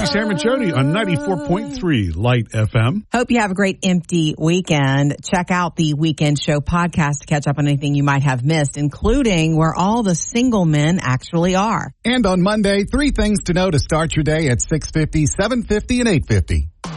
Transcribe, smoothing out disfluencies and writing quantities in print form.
Sam and Jody on 94.3 Light FM. Hope you have a great empty weekend. Check out the Weekend Show podcast to catch up on anything you might have missed, including where all the single men actually are. And on Monday, 3 things to know to start your day at 6:50, 7:50, and 8:50.